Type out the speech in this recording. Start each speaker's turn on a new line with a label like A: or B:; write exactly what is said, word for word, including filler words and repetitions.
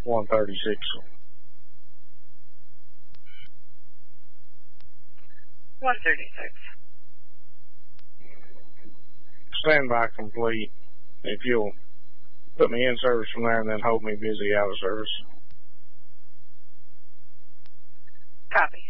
A: one thirty-six.
B: one thirty-six.
A: Standby complete. If you'll put me in service from there and then hold me busy out of service.
B: Copy.